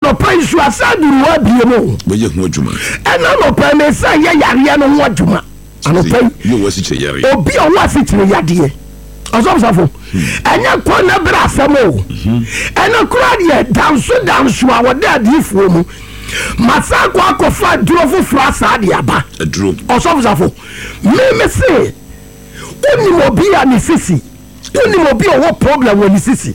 no pai so asadu wa bie mo boye ho adwuma ena no pai me say ye yare no ho adwuma ano pai yo wasi che yare obi o wasi che yade osofo enya ko na bra asamo ena kura de danso a wode adifuo mu masako akofa duro foforo asade aba aduro osofo me say oni mo bi a ni sisi oni mo bi o problem when sisi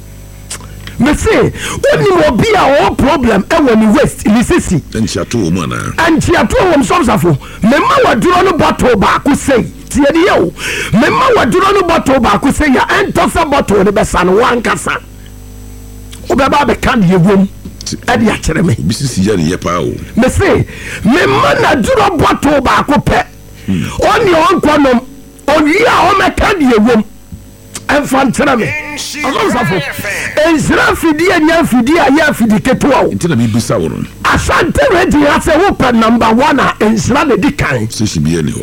me say oni mo bi a o problem e when waste ni sisi anchiato wo mu na anchiato wo msofo me ma waduro no bottle ba ko sei tie de yo me ma waduro no bottle ba ko sei ya entosa bottle ne besa no wankasa obeba be kan ye wom e de akere me bisisi ya ne ye pa o me say me ma na duro bottle ba ko pe oni onkonom oni a o me kan ye wom enfantra me osofo ensra fidie nya fidie ya fidiketo o ntina bi bisa wo asante ready ase wo pe number 1 a ensra ne dikan station bi ani ho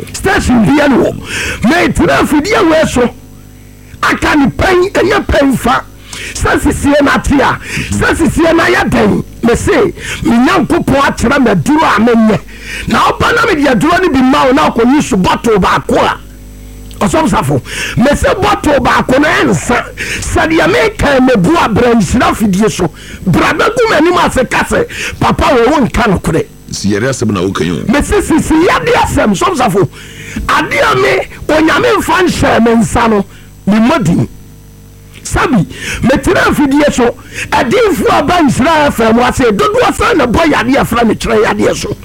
me tra fidie we so aka ni pen enya pen fa sasisie na tia sasisie na ya den me say me nyankopo akira me duro a menye na oba na me dia duro ni bi ma na ko yi su bottle ba ko a osomsafo me se bottle ba ko na ensa sadia me kan me bua branchira fidie so brada gumani ma se kase papa wo nka no kore si yare asem na wo kan yo me se si yade asem somsafo ade me onyame mfa nhye me nsa no me modi sabi me tira fidie so adinfu abansira fam wase dodo asa na boy yade afra me tira yade so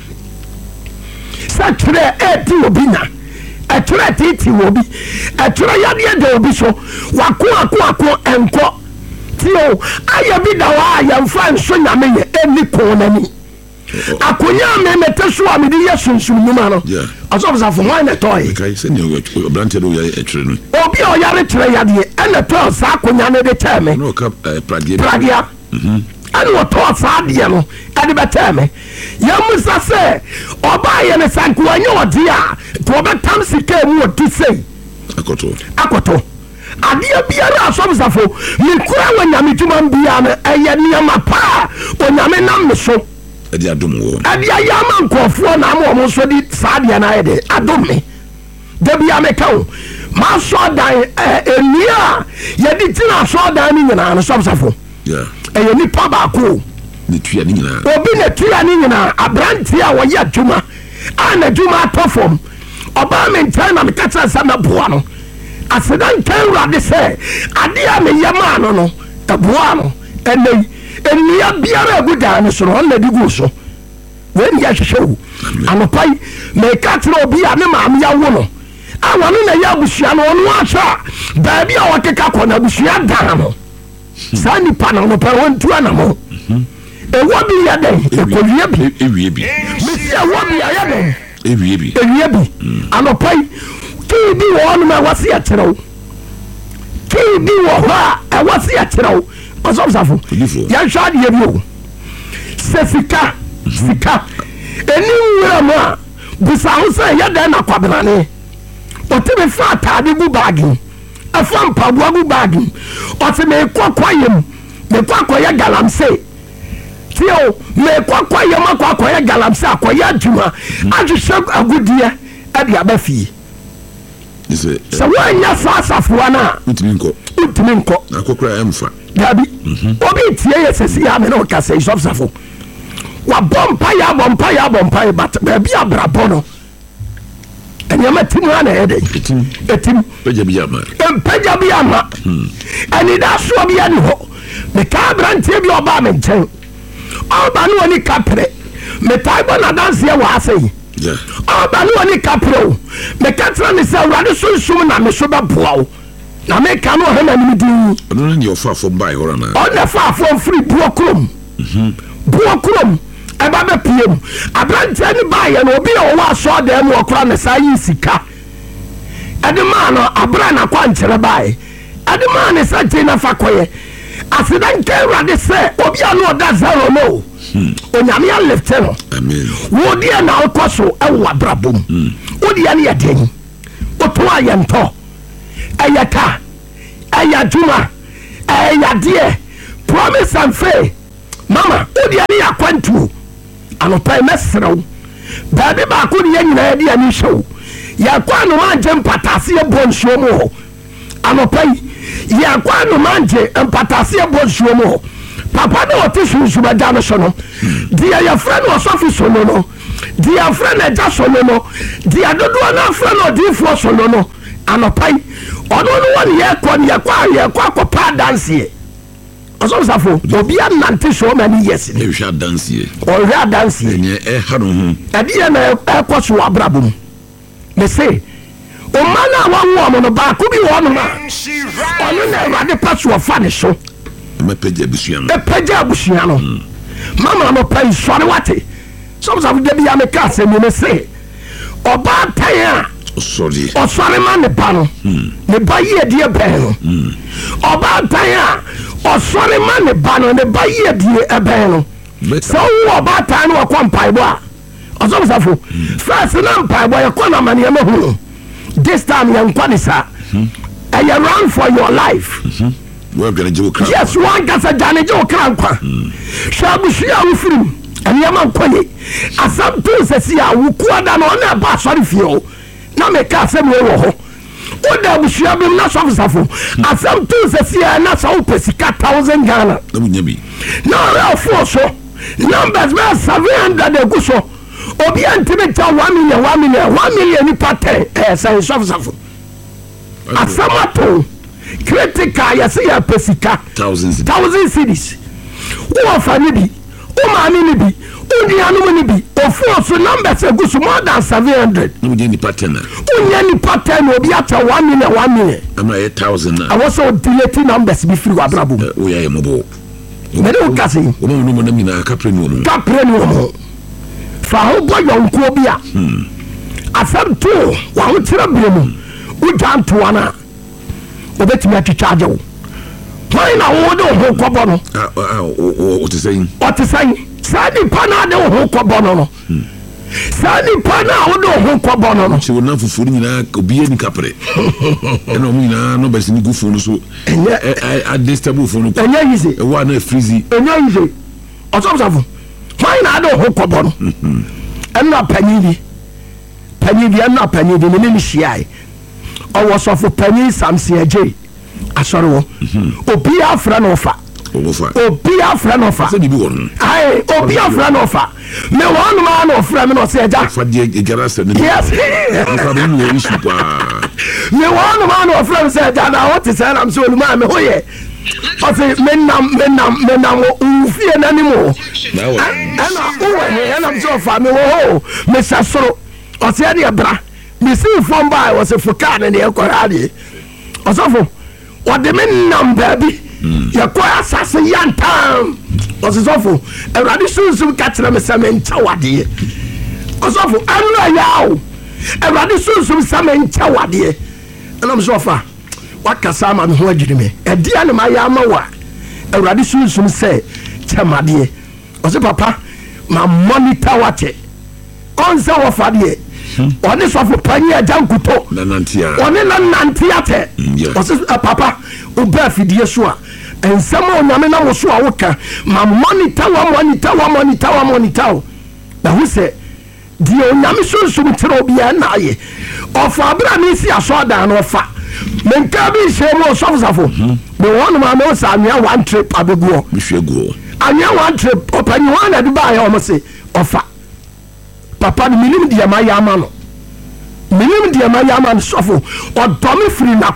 sa tira eti obina etre titi obi etre yade de obi so wako enko tio aya bi da wa ya mfa nso nyame ye eni ko nani akonya me meteso a me di yesunsun nyuma no asobza fo wan na toy kai se ni obrante do ya etre no obi o yare tre yade ena to sa akonya ne de teme no ka pragia ani wo to sa de no ade be teme ya musa se oba ye ne sanku anyo odi a to be tam sika mu odi sei akoto adia biara asobza fo mi kura wanyame tuma bia na eye niama pa onyame nam me so adi adom wo adi ayama nkofo na mo so di saade na ede adom me de bia me kawo ma so dan enia ye di tina so dan ni nyina no sobsafo eye ni pa ba ko ni tua ni nyina obi na tua ni nyina abranti a wo ya dwuma ana dwuma perform oba me ntan na me kata sa na boa no asedan kan rade se ade a me yama no taboa no enia biara gudan so no na digu so when ya hwehwe anopai me katro obi a ne maam ya wo no awano na ya busia no ono acha ba bia wakeka kona busia dan no sani pana no pa wontu anamo ewo bi ya den ewie bi me sia wo bi ya den ewie bi anopai ki bi wo no ma wase ya kyerɛw ki bi wo ha a wase ya kyerɛw osofsafo ya hwa de bi o sefika sika eni wura mo a busa ho se ya dan na kwabenane otebe fa atade gu bagi afa mpaboa gu bagi otebe kwakwayem me kwakwaye galamse tio me kwakwayem akwaye galamse akwaye adwuma ahwehwe agudie ade abafi se wanya sasafo na utimi nko akokra emfa dabi obi tie yesesi ya me no kase isofsafo wa bompa ya but baby abrabo no enyama timu ana ede etim peja bi ama ani da so bi ani ho me ka brante bi oba me nchen oba no ni kapre me taibo na dance ya wa asai oba no ni kapre me ka tra ni sa urade sunsum na me so ba boa na me ka no he na ni din no ni ofafo bai hora na on the fafo free buokrom eba be piem abrante ni baye no obi o wa so da mu okra na sai sika edema no abra na kwa nkyere baye edema ne saje na fakoye asidan kera de se obi anu da zero no onyame ya left no amen wo dia na okoso e wa brabom wo dia ne yeden oto ayento ayaka ayaduma ayadie promise and faith mama odi ani akwantu anopai mesrew baabi baako ne nyina di ani hyew yakwa no manje mpatase bonsuo mu ho anopai yakwa no manje mpatase bonsuo mu ho papa no otishusu baja no so no dia ya friend osofi so no dia friend eja so no dia dodo na friend odifo so no anopai ono no won yakwa akwa dance ye osofi safo obi anante so many years ni hwa dance ye o hwa dance ye ni ha no hu ade na ekoso abrabum me say o mana wa wo no ba ko bi wo no ma ono na Awurade paso fa ne so mepeja busuano no mama no pai sori wate some of the bia me ka se me say oba tan osori ma ne ba no ne ba ye die ben no oba tan osori ma ne ba no ne ba ye die ben no so oba tan no kwa mpaibo a osofo first na mpaibo ye kwa na mane ma hu this time yan kwa ni sa and you run for your life. Yes, one gets a Janajo Krankwa. Shabushia with him, and Yaman Quay. As some two says, I will quad on a bus on fuel. Now make us a more. What that was Shabim Nassau Safo. As some two says, Nassau Pesica 1,000 Ghana. No, real force. Numbers were 700 de Gusso. Obiantimeta 1 million pattern as I Safo. Asamato. Critical, you see a pesika 1,000 cities. Who family? Who money be? Who the animal be? Of course, numbers are good more than 700. No, any pattern. Any pattern will be at 1 million, 1 million. I'm 8,000. I was also deleting numbers before Abrabu. We are mobile. Medal Cassie. Caprenum. For how boy young Cobia. As some two, one terrible. We down to one. Obetimi ati charge wo when na wo de ho kobo no what is saying sadi pana de ho kobo no sadi pana wo de ho kobo no se wona fufuru nyina obi ani kapre ena omu nyina no besi ni gufu no so a disturb fu no enya yize e wa na freezy enya yize osofo when na de ho kobo no ena panyi bi ena panyi bi ne ni shiai owo sofo pani samsi eje asore wo obi afra no fa obi afra no fa se di bi won ai obi afra no fa me won ma no fra me no se eja fa di ejara se ni yes fa be no issue pa me won ma no fra me se eja na what is am so oluma me hoye o se menam ufie nanimo ana uwe ana so fa me wo me sasoro o se de bra me see from by was a fukan and the equality. Osofo, what the men number be? Yakwa assassin yan time. Osofo, a radical catch them a salmon tawadi. Osofo, I'm not a radical salmon tawadi. And I'm so far. What Kasama and who me? A dear my yamawa. A radical say, Tamadi. Oso papa, my money tawate. On so far. One is of a pioneer Jankuto, one in a Nantiate, was papa, Ubefi Yeshua, and someone Yamina was so worker, my money tower. Now who said, Dio Yamisu Sumitrobia Naye, or for Abramisi Asoda and Ofa. Menkabi Shemo Sofsafo, the one man knows I near one trip at the go. I near one trip, open one at Dubai almost say, Ofa. Papa minim dia mayama no minim dia mayama no sofo odomi free na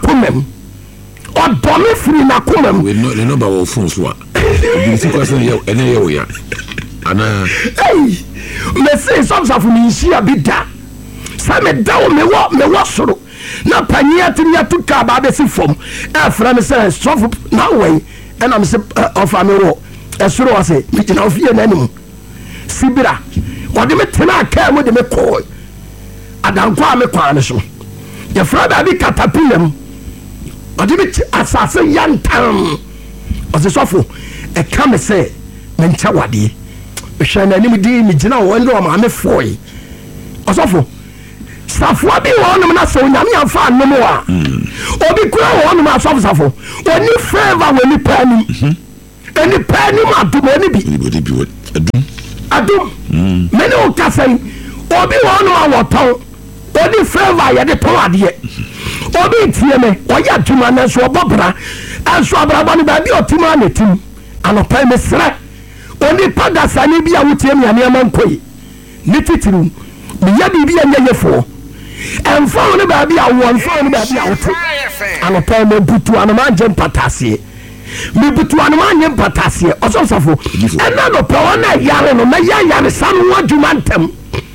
komem we no ba wo phone so a obi si kwasa ene ye wo ya ana hey me say sofo mi nsia bi da sa me da wo me wo soro na panyia tinya to ka ba be si fom e fra me say sofo na we and am say ofa me wo e soro wa say mi tina ofie na anim sibira wode me tena ka mo de me ko adankwa me kwan so ye fra da bi katapilem wode me asase yantam o se sofo e ka me se me ncha wade me hwe na anim di me gina wo ndo ma me foi o sofo safo bi wo no na so nyame afa no mo a obi kura wo no ma sofo oni favor we ni pani Any penny ma do money be. Adum. Many o kasa yi. Obi won no awoton. Odi favor ye de ton ade. Obi tie me, oya adwuma na so obobra. Anso abraba no ba bi otima na tim. Anopa me sra. Oni pada sani bi a wotie me ane amankoi. Ni titiru. Me ya bibi anya yefo. Enfo ne ba bi a wo, enfo ne ba bi a wote. Anopa me butu anoma agem patase. Me butu anoma agem patase. Osofo. Ena no pe wona yare no me ya yare sanu adwuma ntem.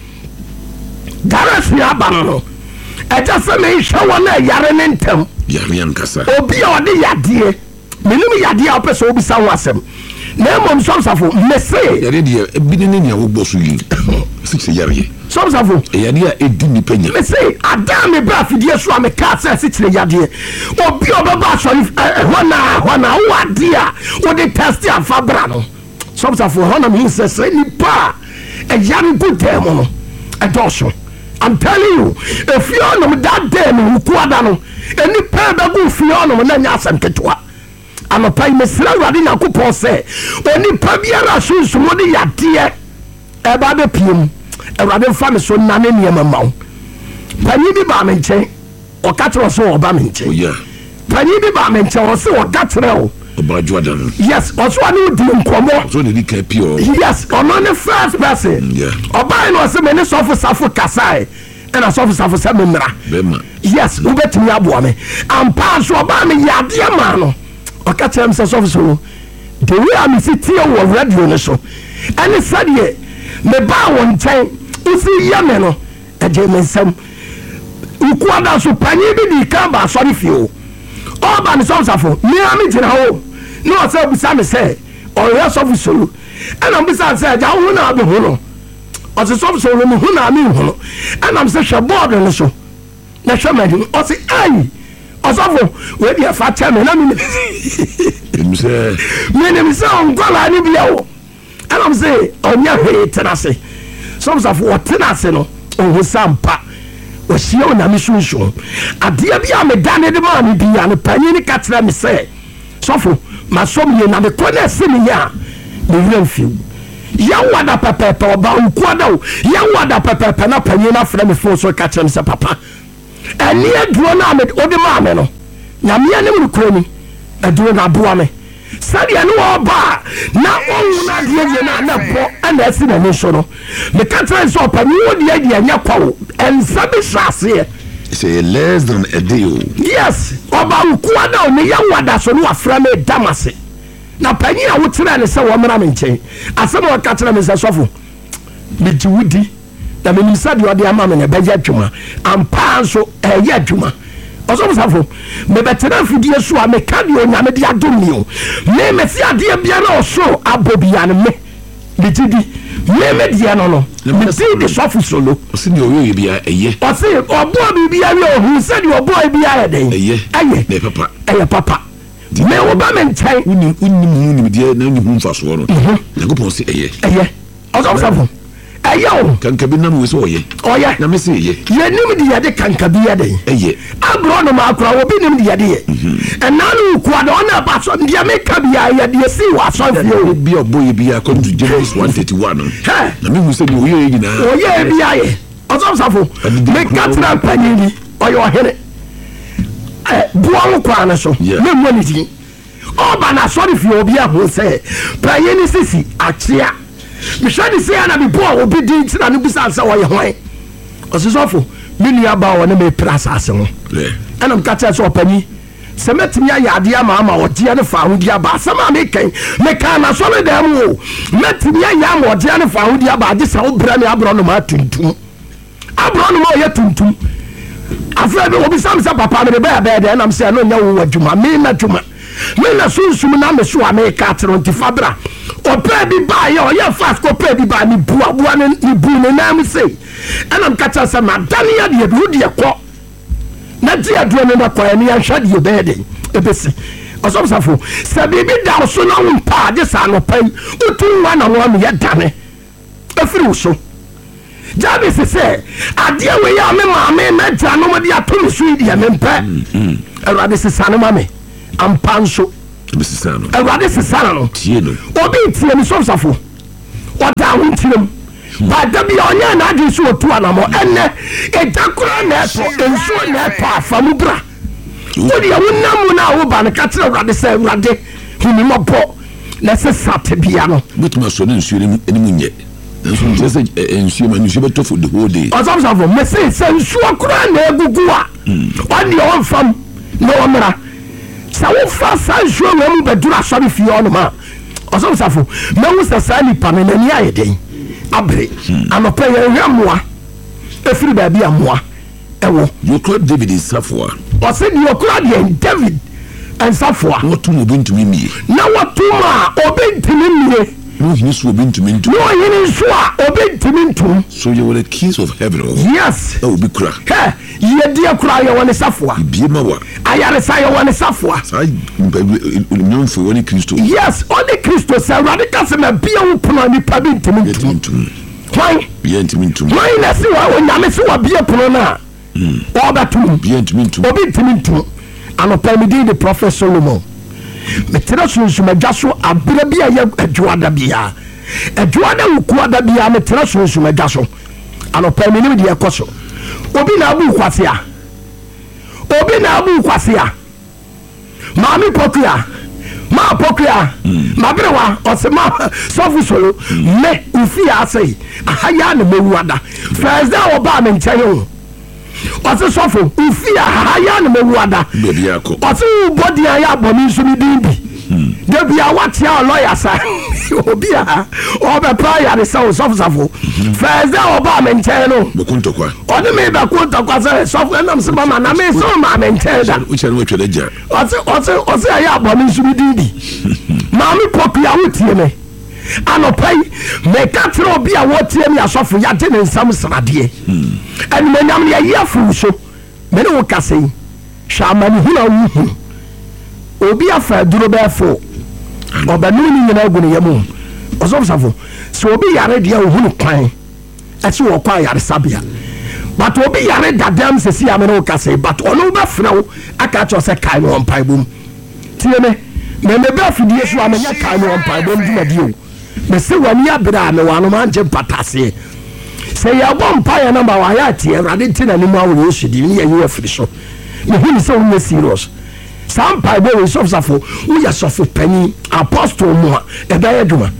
Garasi abano. Eja se me hwa wona yare ne ntem. Yare an kasa. Obi a ode yade. Menim yade a opese obi sa ho asem. Na mom somsafo mese yare de ebi ne ne wo boso yi. Sikse yare. Somsafo yare a edi ni panya. Mese adam me bra fidie so am ka se sikse yade. Obi obaba so hona wo ade a wo de test afa bra no. Somsafo hona me se ni pa yare good time no. Adosho. I'm telling you, if you are not that day, you kuadano, any pair that go for you, no, then yes, and ketua. I'm a pay Miss Radina Coupo say, only Pabiara shoes, money at dear, about the PM, a rather famous so none in your mouth. Panini Barmenche, or Catro so Barmenche, yeah. Panini Barmenche, or so Catro. Yes, also I know the Nkomo. So the pure. Yes, on the first person. Yeah. Oba no se many officer for Kasai and as officer for Semra. Yes, who bet me abo me. Am pass oba me yade man. O ka tell me officer. The way am sit here wo radio no so. And said ye me ba won chen. Usi ya me no. E je me nsam. Ukwada so panyi bi di kan ba sorry fio. Oba ni officer for. Me am gina ho. No, say bisa me say or yes officer and I'm bisa say ja hu na be hu no o se officer me hu na me hu no and I'm say board no so na hwe me o se ai o so we dey fa tell me na me say on kwala ni bia wo and I'm say onya he tenase some of what tenase no o hu sampa o sia o na me sunsun ade bia me dane de ma me bia no panyi ni ka tell me say sofo masom ye na me kone sini ya me remfiu ya wada pepepe oba nkwada o ya wada pepepe na panyi na fra me fo so ka kyerem se papa eni aduro na me odi ma me no na me anem rukro ni aduro na boa me sadia no oba na onu na de na bo ana asi na me so no me ka kyerem se panyi odi adi anya kwawo ensa be hyase say less than a day. Yes, oba nkwada o me ya wada so no afra me damase. Na panyi a wotra ne se wo mra me nchen. Asem o ka tena me se sofo. Me jiwudi na me nimsa de ode ama me na beja adwuma. Ampa so eye adwuma. Oso safo me betena fidie so a me ka de onyame de adom ni o. Me si ade bia na oso abobia ne me. Me tidi me dia no me see the sofo solo o se ni oyo bia eye o se obo bia we o hu se di obo bia ye den eye ne papa eye papa me wo ba me ntai uni dia na uni hu mfa so no na go pon se eye o so safo eye o kanka bi na we so oye na me se eye ye nim di ya de kanka bi ya den eye agro no ma akra wo bi nim di ya de ye enanu ku ada ona ba so dia me ka bi ya de si wa so fie bi obo bia according to Genesis 1:31 na me hu se ni oye gina oye bia ye o so safo me ka tra panyi oye ohere buon kwa na so me mo ni ti oba na sorry fie obi a ho se panyi ni sisi achia me shadi say na be bo obi di tina no bisa say oye hwan osisofo me nua ba wo na me prasa ase ho ana m ka tell so panyi se metimi ayade ama odi ne fa hodi aba sama me kan me kan na so me dem wo metimi ayama odi ne fa hodi aba ade sa obra ne abro no ma tuntum abro no ma ye tuntum afra be obi sam sa papa me be de na m say no nya wo adwuma me na adwuma me na sunsum na me so America tronti fabra opa bi ba ye o ye fast ko pa bi ba ni bua ni bu ne na me say ana m ka tell say madani ya de bi de ko na ti aduro ne na kwa ni ahwa de be de ebesi osomsafo se bibi da so na won de sa no pai utu wa na wo me yedane efiri so jabi se ade we ya me ma me na ja no mo de ato so di me mpa erade se sa no ma me ampanso awurade sesana no obi tie mi sɔfsafo ɔda ho ntirim bada bia ɔnyɛ n'adwe so otu anamɔ ɛnɛ ɛgya kora na ɛtɔ nsuo na ɛtɔ afamu bra wode wonam mu no a woba no ka kyerɛ awurade sɛ awurade hunimɔbɔ na sɛ sate bia no wobɛtumi asɔ ne nsuo anim nyɛ nso sɛ nsuo ma nsuo bɛtɔ for the whole day ɔsɔfsafo mese sɛ nsuo kora na ɛgugu a ɔne ɔmfam na ɔmmra sɛ wofa saa nsuo wɔ mu bɛduru asɔre fie ɔnom a ɔsɔfsafo mahu sɛ saa nipa no n'ani ayɛ den abere anɔpɛ yɛhwɛ mmoa ɛfiri baabi a mmoa ɛwɔ yɛkura David nsafoa ɔsɛ deɛ ɔkura deɛ David nsafoa wɔtom obi ntumi mmie na wɔtom a obi ntumi mmie na ɔhene so obi ntumi ntom na ɔhene nso a obi ntumi ntom so yɛwɔ the keys of heaven yes obi kura yɛdeɛ kura yɛwɔ ne safoa bie ma wa ayaresa yɛwɔ ne safoa saa nyɔmfo wɔ ne Kristo yes ɔne Kristo sɛ awurade ka sɛ mabia wo pono a nipa bi ntumi ntom hwan bia ntumi ntom hwan na se onyame se wabie pono no a ɔbɛtom bia ntumi ntom obi ntumi ntom anɔpa medin de Prophet Solomon metere sunsumadwa so abere bi a yɛ adwoada bia adwoada wukuada bia metere sunsumadwa so anɔpa menim de ɛkɔ so obi na abu kwase a maame pokua ma pokua mabrewa osema sofu solo me ufi asai ahaya na mewuada first day oba me nkyɛn ho ɔse sofu ufi ahaya na mewuada ɔse body aya bɔni nso mi din bi de bia watia lawyer sa obi a obepa ya ne so sofu first day oba me nkyɛn no bekontokwa ɔde me bekontokwa sɛ sofu enam se mama na me so ma me nkyɛn da uche no twede gya ɔse aya bɔni nso mi din bi maame pokua wotie me anopai me ka tro obi a wotie me asofo ya de ne nsam sradeɛ ɛne manyam ne yɛ afu so me ne wo kasɛi hwamani huna wuhu obi afa duro bɛfo ɔbɛno ni nyina agu ne yamu ɔsɔfsafo sɛ obi yare deɛ wo hunu kwan ɛse wɔ kwa yare sabia but obi yare dadam sɛ si amene wo kasɛi but ɔno bɛfrɛ wo aka kyerɛ sɛ kae no ɔmpae bom tie me mebe afidie so amenya kan no mpa bom dwumadi o me se wani abira me wano ma nje patase se ya bom pa ya namba wa ya tie rade tina ni mu awo yesudi ni ya yi afiri so me hu se won serious sam pa bo we sofsafo wo ya sofo pani apostle mu a e da ya dwuma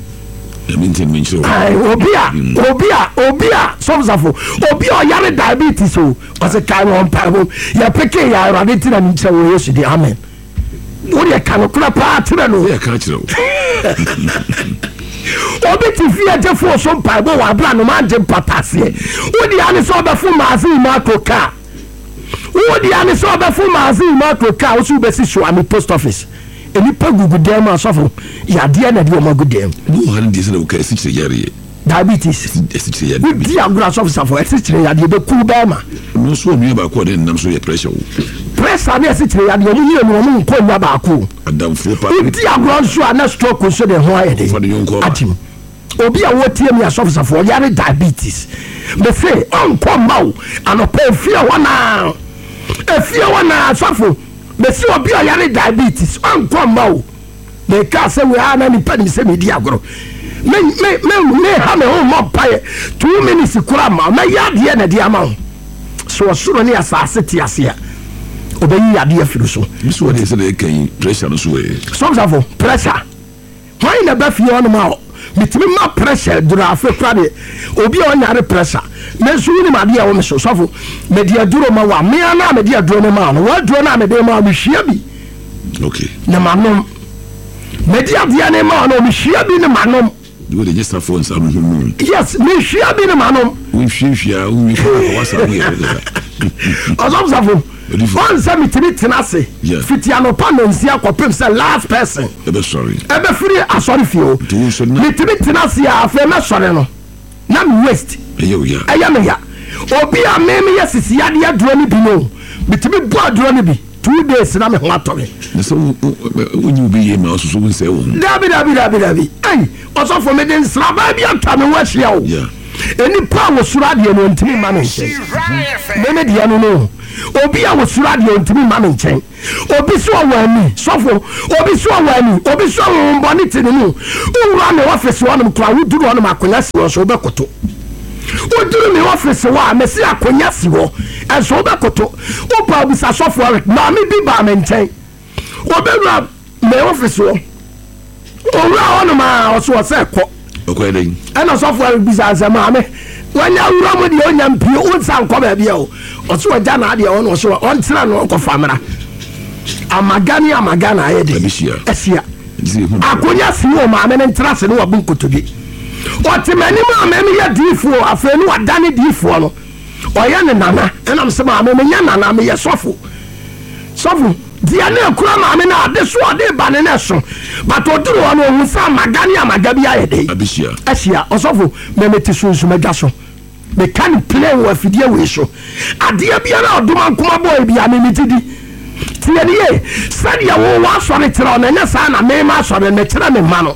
obi a sofsafo obi o yare diabetes o se kan no mpa bom ya peke ya rade tina ni nche wo yesudi amen wode ka no kura pa tere no ya ka kyerɛ obi ti fi agefo so mpa bo wa bra no ma nje patase wode ane so obefo maazi macro car wode ane so obefo maazi macro car wo so besi show ami post office eni pa gugu dem asofo ya de na de o magu dem no han de se na wo ka esikyire yare diabetes esikyire yare di agura so esikyire yare be ku ba ma no so nua ba ko de nam so ye pressure wo pressure na esikyire yare mo yie no mo nko nua ba ko adamfo pa di agura so ana stroke so de ho ayede atim obi a wotie mi asofsafo yare diabetes me say onko mawo anopa efia wana asofo me say obi a yare diabetes onko mawo me ka say we ana ni pani se me di agoro me ha me ho mo pae 2 minutes kura ma me yade na di ama so osuro ne asase ti ase a obeyi yade afiru so so what is the kan pressure no so sofsafo pressure why na ba fie ono ma mitimi ma pressure dura afi krade obi o nyare pressure me so ni ma de a wo me so sofo me de aduro ma wa me ana me de aduro no ma no wa aduro na me de ma me hia bi okay na manom me de adie ne ma no me hia bi ne manom do they just have phones am yes me hia bi ne manom we hia we whatsapp we ozobzafo one say mitimi tenase fiti anopa no nsia kopem say last person sorry ebe free asori fio mitimi tenase a fa me sore no na me waste eya me ya obi a me yesisi yade aduro ni bi no mitimi bu aduro ni bi 2 days na me ho atome so wonyu bi ye ma so so won say won dabi ai osofo me den sraba bi atame wa hia o enipa wo sura de no ntimi ma me nkyɛn meme de no obi a wo sura de ntimi ma me nkyɛn obi so awani sofo obi so awani obi so mbɔne te ne mu owura me office wonom kra wo duru wonom akonya si wo so obekoto wo duru me office wa me si akonya si wo enso obekoto wo pa obi sa sofo ma me bi ba me nkyɛn obewura me office wo owura wonom a oso se kɔ okay then ana sofo bi sa se ma me wanya wura mo de onya mpie o san kɔ ba bia o oso agya na de o no so on tira no kɔ famra amagana ayede esia akonya si o ma me ntra se no wabu nkotobi otimani ma me ya difo afa ni wadane difo no oya ne nana enam se ma me nya nana me ye sofo dia na kura ma me na ade so ade ba ne na so but oduru ono hu sa amagabi ayede esia osofo me meti sunsu medwa so me kan play wo afidie we so ade bia na oduma nkoma boy bia me mitidi tiye sadia wo wasore tira na nya sa na me ma sore me tira me ma no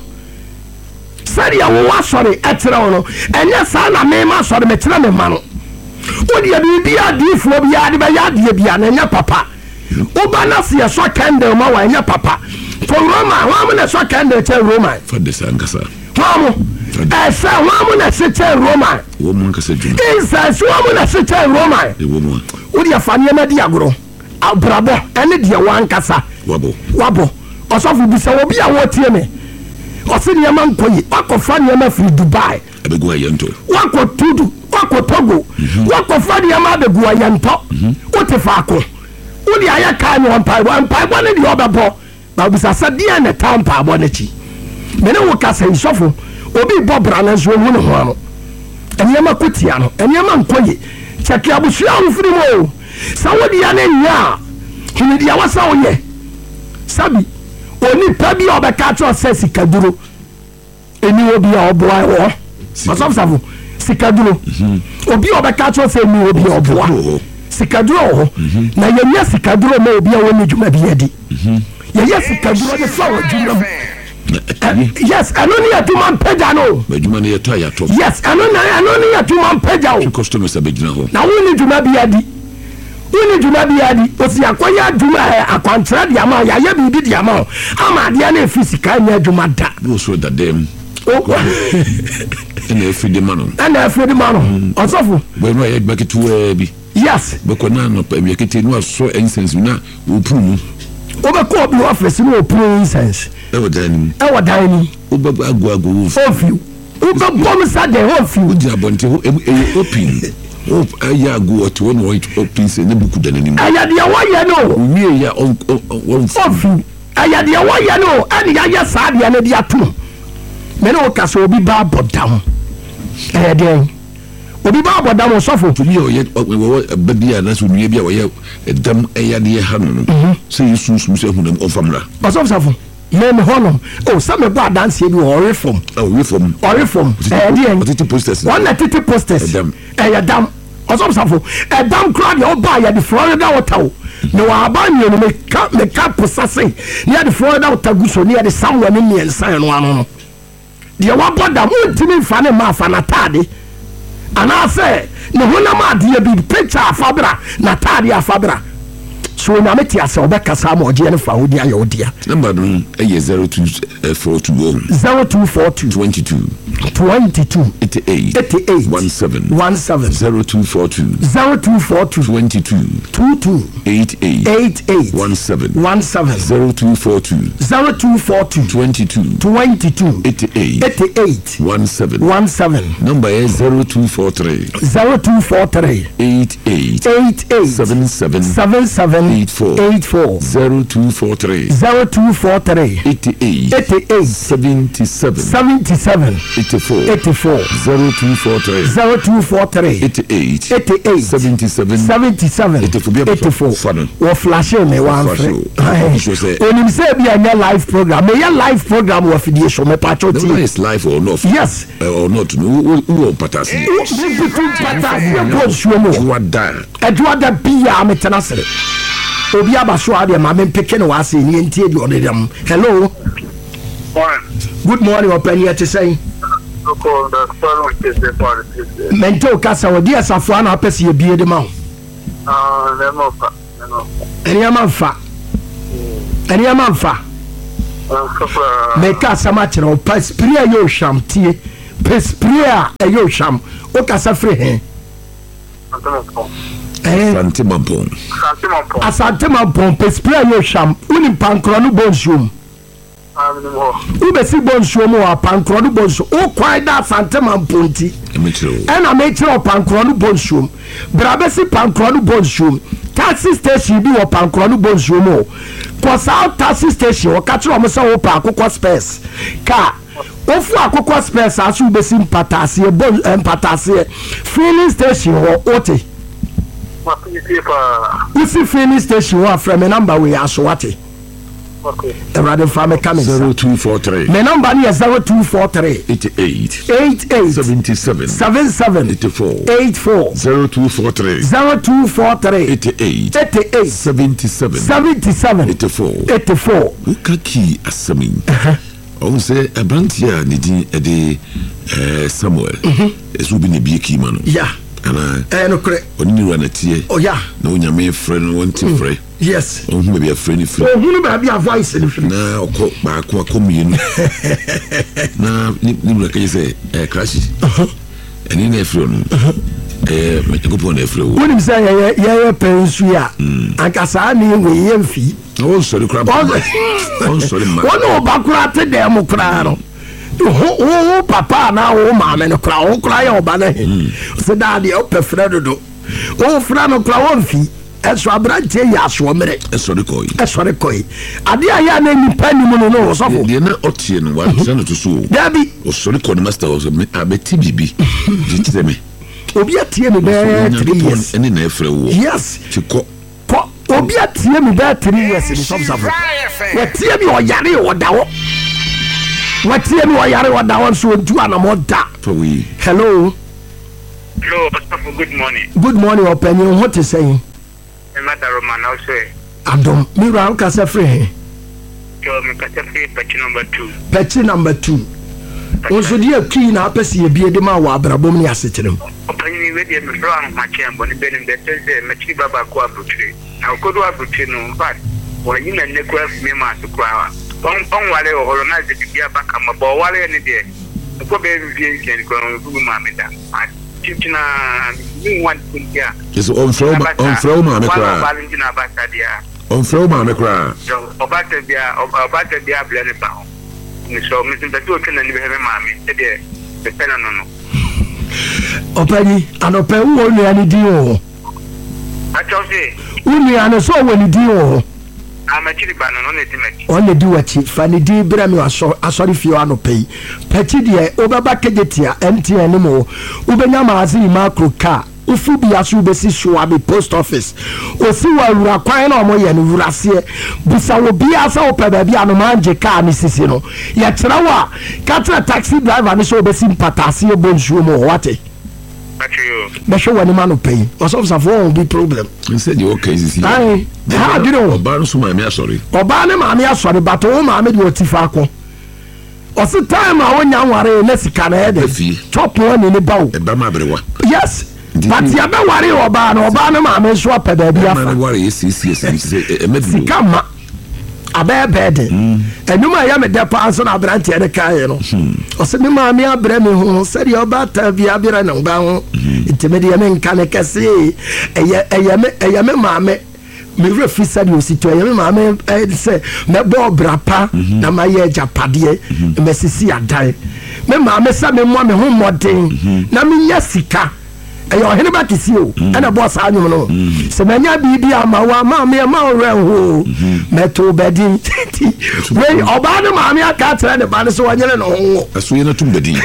sadia wo wasore etira no enya sa na me ma sore me tira me ma no odi bia difo bia de ba ya de bia na nya papa oba na se so candle ma wa nya papa for Roma wa mo na so candle che Roma for the sangasa wa mo na se che Roma wo mo nkasa djuma so wa mo na se che Roma wo mo odi afane ma di agoro abrabo ene de wankasa wabo osofo bi se wo bia wo tie me ose ne ma nkoyi akofa ne ma fi Dubai abegu ayento wako Togo wako fa ne ma abegu ayento wote fa ko wodi aya ka ne wampai ne de obebo ba bisa sadia ne tampa bo ne chi mene wo ka se sofo obi bobra na so hu ne ho ano ene ma kotia no ene ma nkoyi cheki abusu a mfiri mo sawodi ya ne nya hini dia wasa oye sabi oni pabi obeka cho se sikaduro eni obi a oboa wo asofsafo sikaduro obi obeka cho se eni obi oboa sikaduro na yenya sikaduro ma obi a woni djuma bi adi yenya sikaduro de fa djuma yes anoni atuma pega no djuma ne yeto ayato yes anoni atuma pega o customers abegina ho na woni djuma bi adi osi akoya djuma akwantra dia ma ya ye bi dia ma ama dia na fisika nya djuma da no so da dem ene efide mano osofo we no ye gbaketu bi yes beko na no pa mi kete no so incense na opunu obeko bi office no opunu incense ewo dani obaba agu ofiu obabo sa de ofiu odi abonte open aya agu oto no open se ne buku dani ni aya de waya no mi ya on ofiu aya de waya no ani ya sa de na de atum me no ka so obi ba bodam den obi ba bodam sofo to mi o ye badia na so nua bia wo ye dam aya de ha no se yesu se hunam ofamra sofo men hono o some ba dance bi o reform den titi posters one titi posters ya dam sofo dam crowd ya oba ya the Florida water no aba ni no me ka posase ya the Florida water guso ni ya the somewhere ni ensan no ano no de wa boda mo ntimi fa ne ma fa na tade ana se ne hona ma de bi picture afabra na tade afabra so na meti ase obeka sa ma oje ne fa hodi aye odia number no eye 0242 22 88 17 0242 22 88 17 0242 22 88 17 number is 0243 88 77 84 0243 88 77 84 0243 88 77 84 wo flash me one onim say be a live program me live program wo fidie show me patcho ti is live or not yes or not no patasi Edward Bia metanasere obi abaso ade ma me peke no wase ni entie di odedam hello good morning opani at say Mento kasa wo dia safo ana apese ye bie de ma ho. Eniama mfa. Me kasa ma kire o paspria yo shamtie. Paspria yo sham. O kasa free he. Asante mampon paspria yo sham. Uni pankro no bonshum. Ubesi bonshum wa pankro no bonshum. O kwai da asante mampon ti. Ena me kire o pankro no bonshum. Brabesi pankro no bonshum. Taxi station bi wo pankro no bonshum o. Kosa taxi station o ka kire o mo se wo pa akokɔ space. Ka ofu akokɔ space asu ubesi mpatase bon empatase filling station wo ote. Isi filling station wo afre me number we aso wate. Okay. Rather from a coming 0243. My number is 0243 88 77 84 0243 88 77 84. Ukaki asamin. On say a brantia nidi ede Samuel. Esu bi ne bi ekima no. Yeah. Ana no correct. Oni run atie. Oh yeah. No nyame friend want to free. Yes. On maybe a friend free. Oh, who be a voice in free. Na okọ ba ko akomienu. Na ni bla ka say crash. Eni na free no. Me go pon na free. Woni say ye pensu ya. Ankasa ni we ye mfi. Oh sorry crap. Oh sorry man. Wono ba kura te dem kura no. Oh papa na o ma me no kura o kura ye oba na he. Se da de o pefra do. O fra no kura won fi. Eso abrante ya so mere. Eso de koi. Ade aya na nipa ni mu no so fo. De na otie no wa se no to so. Dabi. O so de koi master o abeti bibi. Jitse me. Obi atie me be 3 years. Eni na efre wo. Yes. Chiko. Ko obi atie me be 3 years ni so so. Watie me o yare o dawo. Watie me o yare o dawo so du anamo da. Hello. Hello, Pastor, good morning. Good morning, opinion. What is saying? Mother Roman also. Adam, Mira, how can I free? Me can free patch number 2. Patch number 2. Also, dear Queen, I pass you be a dema wa brabomni assetum. Opinion with the from my chamber, and then the Thursday, Machi Baba Quabutri. Now, could have Butino, but when you and Nicholas Mima to cry. On Wale or Holonize the Bia Bacam, about Wale any day. The poor baby can go on Mamma. Chichina, you want to hear. Is on Froma Valentina Basadia. On Froma Macra. Obata dia blended bound. So, Mr. Batukan and you have a mammy, the penano. Openi, and open only any deal. I shall say, only and so when you deal. I'm a chili banana on it. Only do what it funny dear Brami. I sorry if you are no pay. Petty dear, over back empty anymore. Ubenyama as in macro car. Ufubi asubesi shuabi post office. Osiwa urakwai no mo ye no wurasie. Busa wo bia sa ope ba bia no manje car ni sisi no. Ya trawa katra taxi driver ni so obesi mpatase e bonju mo wate. Me show wani man pay. Oso so for be problem. He said you okay sisi. Ai. How do you know? Oba no so ma me asori. Oba ne ma me asori but o ma me de otifa ko. Oso time a wonya nware na sika na ede. Chop one ni bawo. E ba ma brewa. Yes. But ya be ware oba no ma me so apeda bia fa. Ma ware sisi Sikama abebe enuma ya me depa anso na branche de kai no. O se me ma me abre me ho se de oba ta bia bira na ba ho. Intimedi ya me nka ne kase eya me ma me refi said you sit to me ma me say me bo brapa na ma ye japade me sisi adan. Me ma me sa me mo me ho modern na me nya sika. Ayo hene ba kisi o ana boss anyum no se manya bibi ama wa ma me ma ore ho meto bedi we oba ne ma me aka tire ne ba ne so wanyere no ho aso ye na tum bedi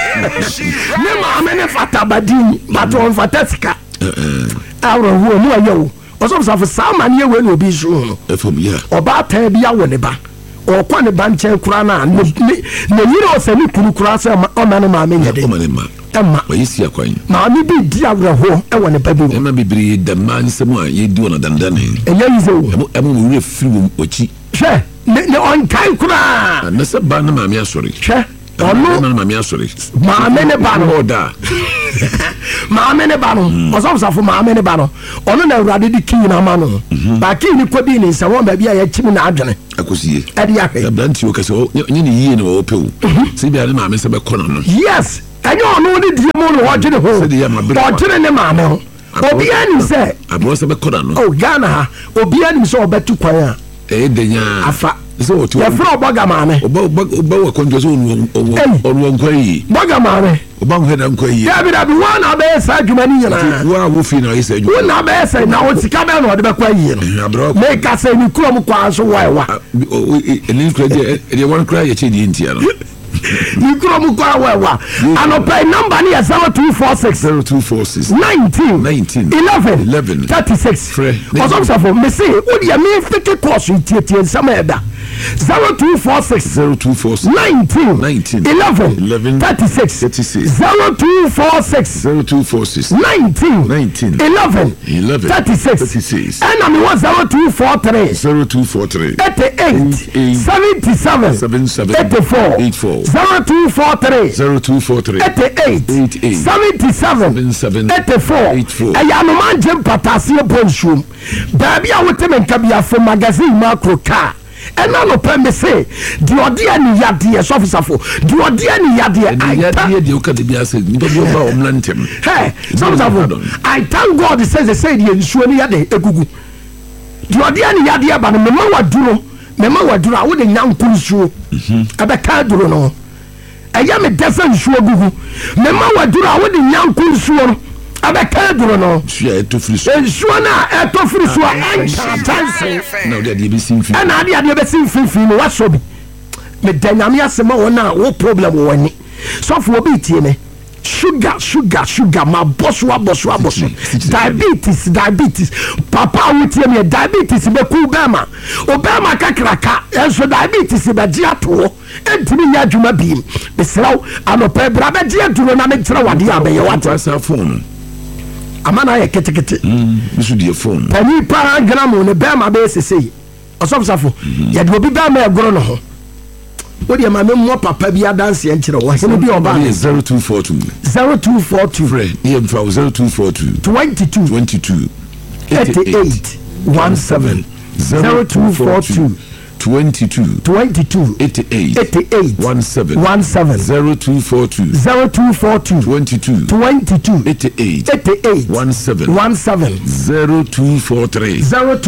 me ma me ne fata badi but on fata sika awro ho mu ayo oso so for sama ne we no bi so no efom ya oba ta bia wo ne ba o kwa ne ba nche kura na ne yiro se ni kuru kura se o ma ne ma me nyede Emma, why is your coin? Mammy be dear, I want a baby. Emma be the man somewhere you do on than Danny. And there is a woman with free which share. No on time cry. And Mr. Barnum, I'm sorry. Share. ono maame asori maame ne ba no oda maame ne ba no osofo maame ne ba no ono na awurade di kin na ma no ba kin ni kodi ni nsa won ba bia ya chim na adwene akosie ade ahwe ya blanti o kase nye ni yie na o pew se bia ne maame se be kono no yes enyo ono ni die mo no hodwene ho hodwene ne maame ho obi ani se abo se be kono no oh Ghana ha obi ani se obetu kwan a denya afa so to ya fra obaga maame oba wa konjo so onu nkwayi boga maame oba ho na nkwayi da bi wana be sa adwuma ni nyina wa wo fi na yesa adwuma na be sa na o sika be na o de be kwayi no me ka se ni kuro kwa so wa ni kura de one cry ye che di ntia no ni kuro kwa wa anopa number ni 0246 19 11 36 osomsafo me say o de me fike course tietie nsama eda 0246 19 11 36 0246 19 11 36 and I'm 0243 88 77 84 0243 88 77 84 ayano manje patasi bonshum baby a wote menka bia for magazine macro car ena no pembe say di odia ni yade sofisafo di odia ni yade yade de o ka de bia say ni do ba o mlantem hey sofisafo I thank God says they say the nsuo ni yade egugu di odia ni yade ba no mema waduro a wo de nyanko nsuo abeka duro no eya me desa nsuo gugu mema waduro a wo de nyanko nsuo abeka duro no nsuo etofiri so nsuo na etofiri so anka tanse na o de be simfi na ade be simfi no waso bi me danyame asema wona wo problem woni so for obi tie me sugar ma boss diabetes papa wutie me diabetes be ku bema obema kakraka enso diabetes be dia to entimi ya dwuma bi be sraw anopa bra be dia duro na me kira wade abeye wata sa phone amana ya ketekete bisu die phone pani pa gram ne bema be sesei osofsafo ya de obi bema egoro no ho wodi ma me mo papa bi adanse en kire wo hene bi oba 0242 friend here from 0242 22 88 17 0242 22 88 17 0242 22 88 17 0243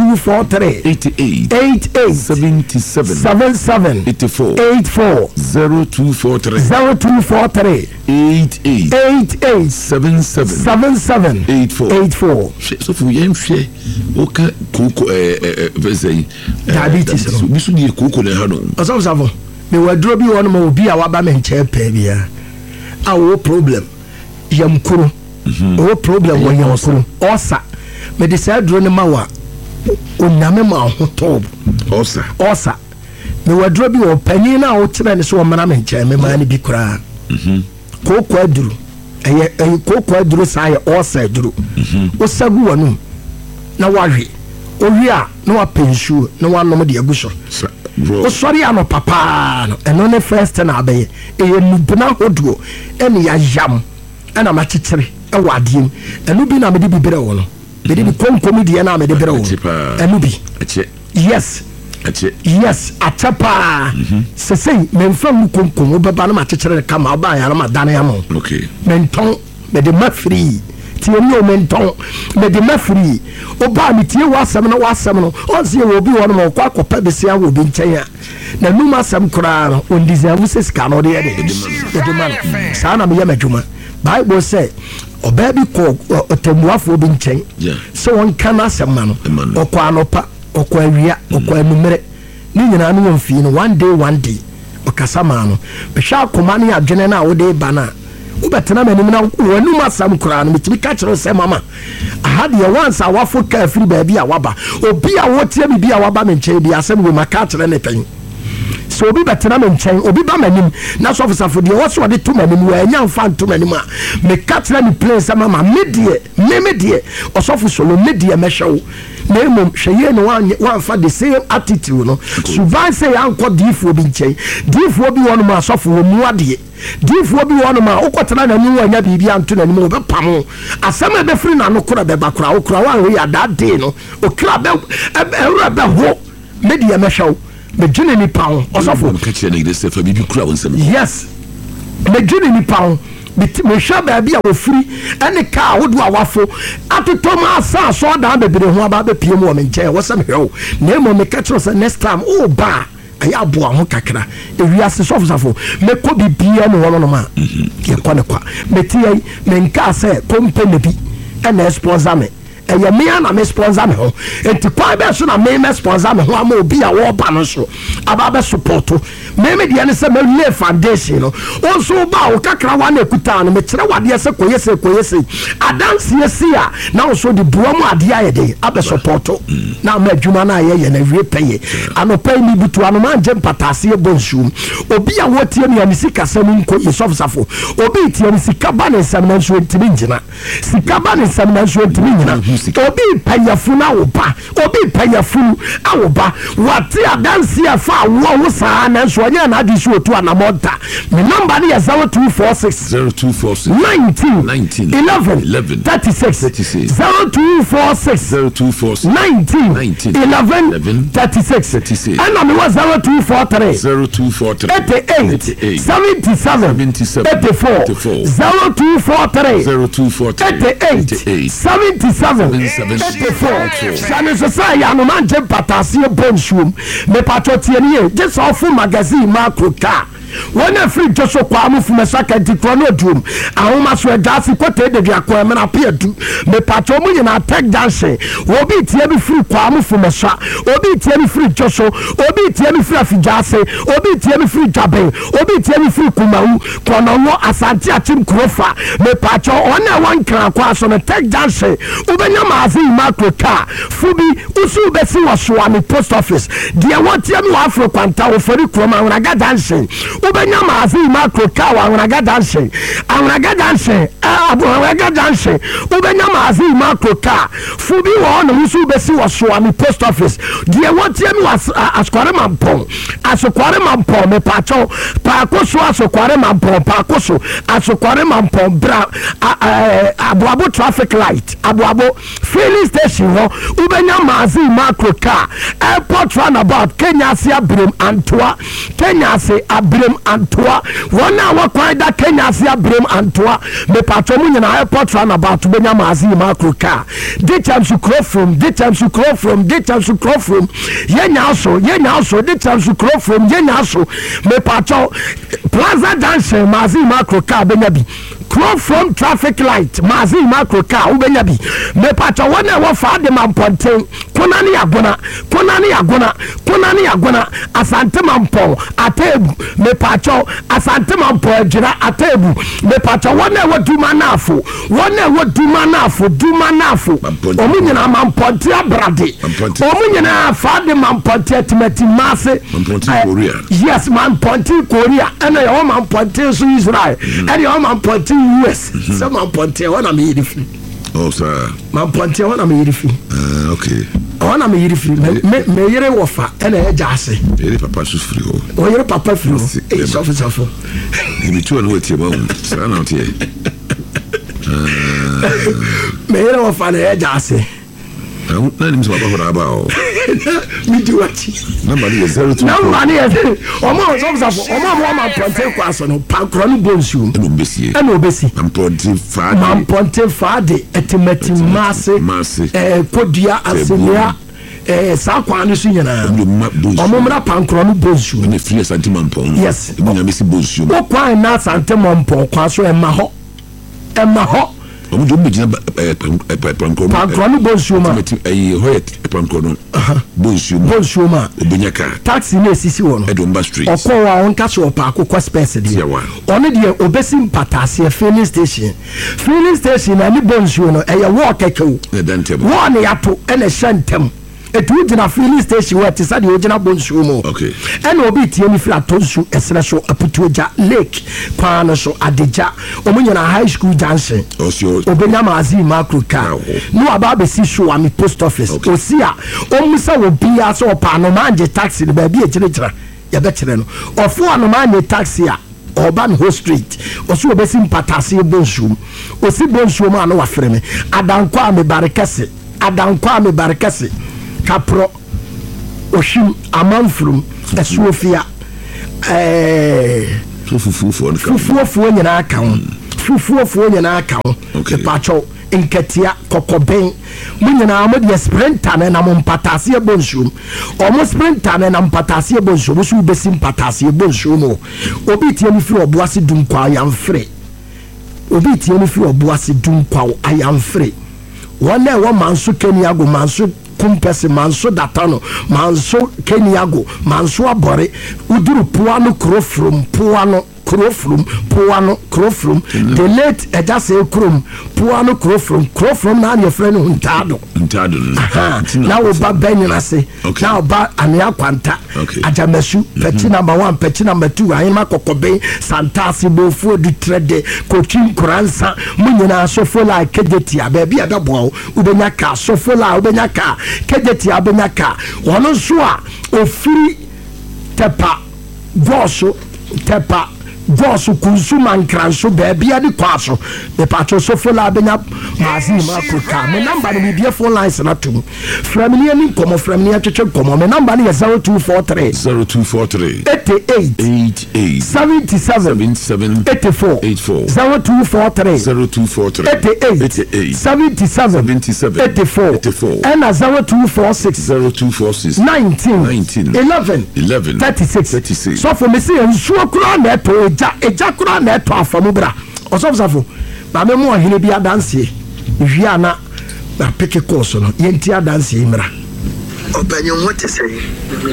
88 77 84 0243 88 77 84 so for yen hwe oka koko diabetes bisu die koko le hano osofsafo me waduro bi wono ma obi a waba me nche pa bia a wo problem yamkuru wo problem wo yamkuru osa me de sa duro ne ma wa onyame ma ho tob osa me waduro bi wo pani na wo kire ne so wo mara me nche me ma ne bi kura koko aduru koko aduru sa ya osa aduru osagu wonu na wahwe owia na wa pensuo na wa nom de agu so o sori ano papa no eno ne first na abaye nubna hoduo ene ya yam ana ma kikire e wadiem enu bi na me de bibere wo no me de konkomi de na me de bere wo enu bi yes atapa sesei memfam konkom obeba na ma kikire kama oba ya na ma dane ya mo okay menton me de ma free tie mi o menton me de ma free oba mi tie wasam no on se wo bi wono mo kwa kopa besi a wo bi nkyenya na numa asam kura no on deserve sika no de de man sa na me ya madwuma bible say oba bi ko otemuafo bi nkyen so won kana asam no okwa anopa okwa awia okwa anumere ni nyina no mfi no one day okasa ma no behwa akoma ne adwene na wo de ba na ubetena manim na wanu masam kura no mitimi ka kire se mama ahade ye once awafo ka afiri ba bia waba obi a wotie bi bia waba me nchen bia asem we maka kire ne pen so obi betena me nchen obi ba manim na so ofisa fo de wo so de to manim we anya mfa to manim a me ka kire ni place mama medie osofo solo medie mehwew memo hweye no one for the same attitude no suban say anko difo bi nchen difo bi wono ma asofo wo mu ade difo bi wono ma ukotena na nu anya bibia nto na nimu be pam asema be free na no kora be bakora okora wan we ya that day no okra be ewra be ho media mehwew me gene ni pawo osofo ka che na se fa bibi kura wonsem yes me gene ni pawo me sha ba bia wo free ene ka wodo awafo atoto ma asa so da bebere ho aba be piem wo me nche wo se me hwe na emo me ka say next time oh ba aya aboa ho kakra ewiase sofosafo me ko bibia no wono no ma ye ko ne kwa me tie me nka say company bi ene sponsor me eye me na me sponsor me ho enti kwa be so na me sponsor me ho ama obi a wo ba no so aba be support me de ne se me lay foundation no onso ba wo kakra wa na ekuta no me kire wade se koyese adanse yesi a na onso de buamu ade ayede abe support na ma adwuma na ye na wie peye anopai ni butu ano ma nje mpatase e bonsu obi a wo tie ne sika sam nko yesofsafo obi tie ne sika ba ne sam na nso ntimi ngina sika ba ne sam na nso ntimi ngina obi payafu na wo ba obi payafu awo ba wate adanse afa wo saa na nso anya na adi so otu anamonta me number ni 0246 19 11 36 0246 19 11 36 and me was 0243 88 77 84 0243 88 77 84 Sane society anu manje patasi bonshum me patrotie ni just off magazine macro car when free just so kwa mu fuma saka dikrono dum ahoma so edasi kote de akwa me na pedu me patro mu nyina tech dance obi tie bi free kwa mu fuma sa obi tie bi free just so obi tie bi free afijase obi tie bi free jabe obi tie bi free kumawu kono no asante achim krofa me patro ona wan kra kwa so me tech dance ubenya mazi macro car fubi usu besi waswami post office dia wotie mi wa afro kwanta wo fori kroma na ga dance ubenya mazi macro car wa awraga dance ubenya mazi macro car fubi wo no usu besi waswami post office die wotie mi was askware mampon me pacho pa koso askware mampon bra abuabo traffic light abuabo filling station ho ubenya mazi macro car airport runabout Kenya se abrem antoa wana wakwaida Kenya se abrem antoa me patro mu nyina airport runabout ubenya mazi macro car decham su crofrom yenya also decham su crofrom yenya also me patro plaza junction mazi macro car benya bi from traffic light mazi macro car ubenya bi me pacha wana wa fa de mamponten konani agona asante mampon atebu me pacha asante mampon ejira atebu me pacha wana wa duma nafo omunyina mamponte abrade omunyina fa de mamponte timati mase Korea yes mamponte Korea ena yo mamponte so Israel ena yo mamponte US some mamponte wana me yirifi oh sir mamponte wana me yirifi okay wana me yirifi me yire wofa ena eja ase yire papa so free ho o yire papa free ho e sofo ni tu anu tie ba sa na tie me yire wofa na eja ase na ni mso papa hora ba o mi di wachi number ni 02 number ni omo sofo omo mamponte kwa so no pankro no bonsu eno obesi mamponte faade etimati mase kodia asenia sa kwa no sunyana omo mra pankro no bonsu ne free santimampon yes munya mesi bonsu o kwa na santimampon kwa so emma ho omo do bejina pankro no bonsu ma hoyet pankro no bonsu ma obenyaka taxi na esisi wo no Edomba street okwa on ka so pa akokwa space de one de obesi mpatase filling station na ni bonsu no eye wo kekewu dantebo wo ne yato ene hyentem etu gyina filling station where te sade ogina bonsu mu okay ena obi tie ni fira tonsu esere so aputuoja lake kwano so adeja omunyana high school junction obenya mazi macro car no aba be si show am post office osia omusa wo bia so pa no manje taxi be bia kyerechira ya be kyere no ofo no manje taxi a Urban Ho Street osu obesi mpatase bonsu osi bonsu ma no wafere me adankwa me barekase kapro oshim amanfrum esuofia fufuofo nyina aka ho fufuofo nyina aka ho pacho enkatia kokoben munyina amode sprinter na mpatase bonsu omo sprinter na mpatase bonsu osu obesi mpatase bonsu no obi tie ni fi oboase dunkwa ayamfre obi tie ni fi oboase dunkwa ayamfre wona wo manso keniago manso kumpese manso datano manso keniago manso abore uduru puano krofrum puano krofrum the late eja say krom puano krofrum na your friend untado na wo ba benina say na oba ania kwanta ajamesu peti number 1 peti number 2 ayima kokobe santasi bofu du trade coaching kuransa munyina sofola kejeti abebi adabo ubenya ka sofola ubenya ka kejeti abenya ka wono so a ofiri tepa Gosu kunsuma nkranso baby ade kwaso the patro sofola benya mazi makuka me number ni bia phone lines na tum from ni ani komo from ni atwetwe komo me number ni 0243 88 77 84 0243 88 77 84 and 0246 19 11 36 so for me say nsuo kura na to eja kura na to afamu bra osofsafo ba me mo hene bia danse hwia na peke course no yenti adanse imra obanyo hote sei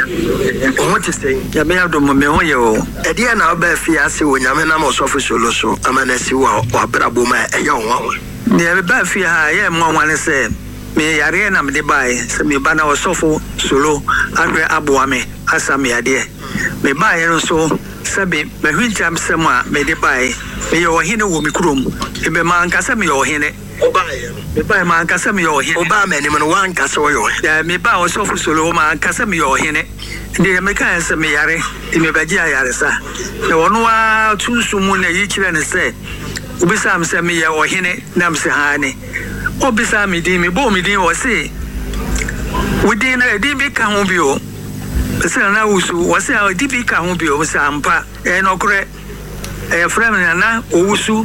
ya me adom me ho ye o ede na oba fi ase wo nyame na mo sofo solo so amanasi wa brabo ma eye ho ne ba fi ha ye mo wane se me yare na me de bai se me ba na osofo solo anwe aboa me asa me ade me ba ye no so sabe me hwintam sema me de bai me yo hene wo mi krom e be man kasa me yo hene oba ye me ba man kasa me yo hene oba me ni me wan kasa wo yo ya me ba osofo solo man kasa me yo hene ndi me kan se me yare e me baji ayare sa e wono wa tunsumu na yi kire ne se obisa am se me ye o hene na me se ha ne obisa me di me bo me di wo se wudi na di bi ka ho bi o se na wusu wo se di bi ka ho bi o se ampa e no kore e frame na owusu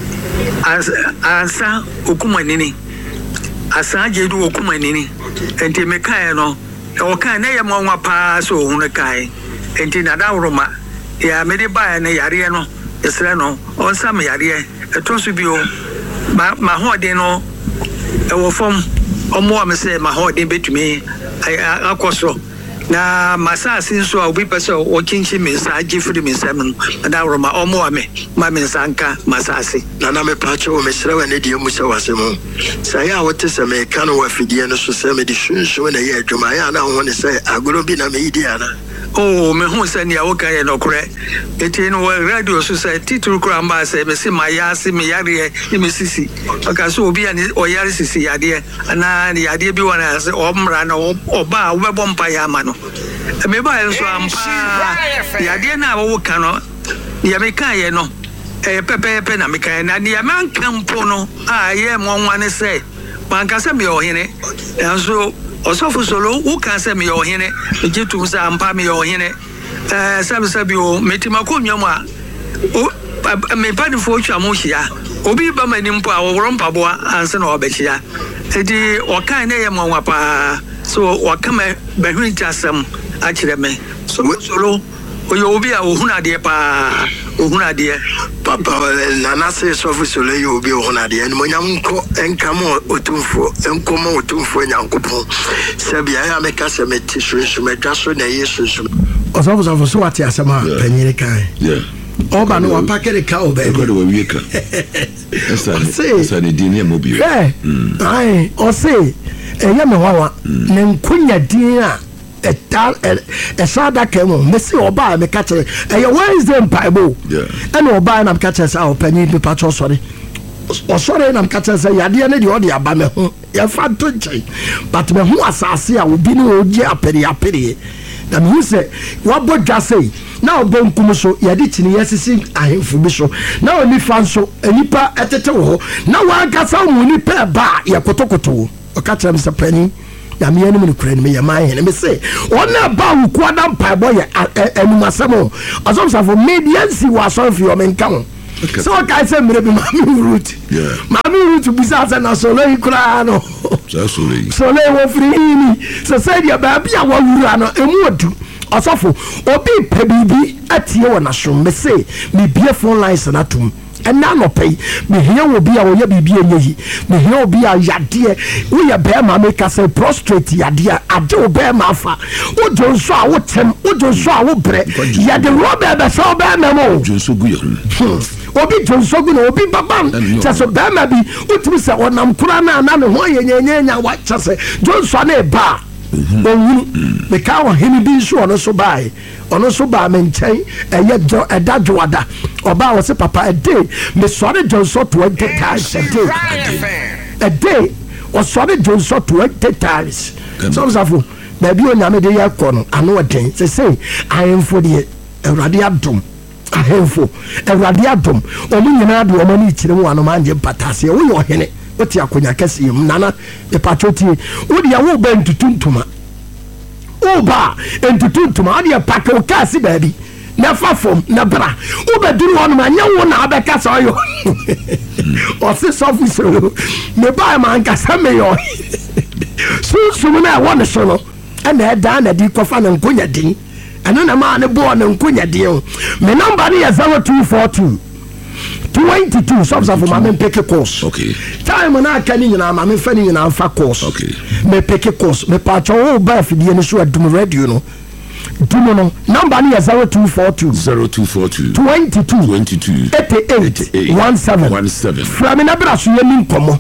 asa okumanini asa jedu okumanini enti me kan no o kan na ye mo nwa pa so hunu kai enti na da woroma ya me de ba na yare no esre no on sam yare etonso bi o ma hode no e wo fom omo am se ma hode betumi akoso na masasi nso a obi pese o kinchi mensa agifiri mensa men da woroma omo ame ma mensa nka masasi na me pache o mesre wa ne die mu se wasemo sai a wote se me kan wa fidie no so se me di shunshun na ye adwuma ya na ho ne se agoro bi na me idi ana oh me hu se ne a wo kan ye no kore eti no radio so se titru kura mba se me se ma ya se me yare ni me sisi aka so obi ani o yare sisi yade ana ni yade bi wona se o mra na oba wo bebo mpa ya ma no me ba so ampa yade na wo kan no ya me kan ye no pepe na me kan na ya man kampo no a ye mo nwane se man ka se me o hene enso osofo solo wo kan se me o hene ejitu se ampa me o hene sabi o metima ko nwam a me pani fo twa mo hia obi ba mani mpo a wo rompa bo anse na obechia edi o kan na ye mo nwa pa so o kama bahwin jasam a kire me so solo oyo obi a ohuna de pa ohuna de papa na na se sofo solo yo obi ohuna de en mo nyam ko enkamo otumfo enkomo otumfo nyankopon sabia ya meka se meti sunsu medwaso na yesu osofo so wati asema panyere kai oba no wapakere ka obaby ko do wieka esa ne dini mobi ai o say ɛyɛ me wawa ne nkonya din a ɛsa adaka mu mesi ɔbaa meka kyerɛ ɛyɛ Wednesday mpaebɔ ɛna ɔbaa na meka kyerɛ sɛ ɔpanyin nipa kyɛ ɔsɔre na meka kyerɛ sɛ yadeɛ ne deɛ ɔde aba me ho yɛfa to nkyɛn but me ho asase a obi ne ɔgye apere na mehu sɛ wabɔ dwa sei na ɔbɔ nkum so yɛde kyini yɛsisi ahemfo bi so na onifa nso nipa ɛtete wɔ hɔ na wankasa mu nipa ɛba a yɛkotokoto ɔka kyerɛ me sɛ panyin yameɛ no mu no kura no meyɛ ma ahene me se ɔna ba wo koada mpaebɔ yɛ anumasɛm ɔsɔmsafo media nsi wɔ asɔrefie ɔmenka ho sɛ ɔkae sɛ mmerɛ bi maame root busa sɛ na sɔlɔ yi koraa no sɔlɔ yi wɔfiri hini sɛ sɛdeɛ baabi a wɔwura no ɛmu ɔdu ɔsɔfo obi pɛ biribi atie wɔ nasom me se mebie phone lines no atom ɛna anɔpɛ yi mehia wɔ bi a wɔyɛ biribi ɛnyɛ yi mehia wɔ bi a yadeɛ woyɛ bɛrima meka sɛ prostrate yadeɛ agye wo bɛrima afa wodwo nso a wotɛm wodwo nso a wobrɛ yɛde rɔbɛ bɛsɛ wo bɛrima mu obi dwonso gu na obi baba kyɛ sɛ bɛrima bi wotumi sɛ ɔnam kora no ana ne ho ayɛnyɛnyɛnya wakyɛ sɛ dwonso ne ɛba a ɔwuru meka wɔ hene bi nso ɔno so bae ɔno so baa me nkyɛn ɛda dwoada ɔbaa wɔ sɛ papa ɛde mesɔre dwonso 20 times ɛde ɔsɔre dwonso 20 times sɔmsafo baabi onyame de yɛkɔ no ano ɔden sɛ sɛ ahemfo deɛ awurade adom ahemfo awurade adom ɔmo nyinaa de ɔmo ne kyerɛ mu anoma anye mpataseɛ woyɛ ɔhene wote akonya kɛseɛ mu nana epatwo tie wode a woba ntutu ntoma woba ntutu ntoma wode pake wo kaase baabi na fa fam na bra wobɛduru hɔ nom anyɛ wo na abɛka sɛ ɔyɛ ɔse sɔfo sɛ mebaa ma ankasa meyɛ sunsum no ɛwɔ ne so no ɛna ɛdaa na de kɔfa ne nkonya din ɛno na maa ne bɔɔ ne nkonya din o me number no yɛ 0242 22 sɔbsafo ma me mpeke course time na aka ne nyinaa ma me fa ne nyinaa fa course me peke course me patcho wo ba afidie ne so adum radio no dumo no number no yɛ 0242 22 88 17 fra me na bra so yɛ ni nkɔmmɔ